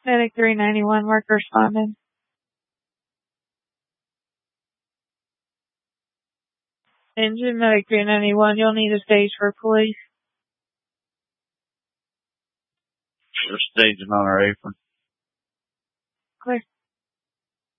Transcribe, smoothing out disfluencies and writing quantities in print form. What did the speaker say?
Medic 391, mark responding. Engine Medic 391, you'll need a stage for police. We're staging on our apron.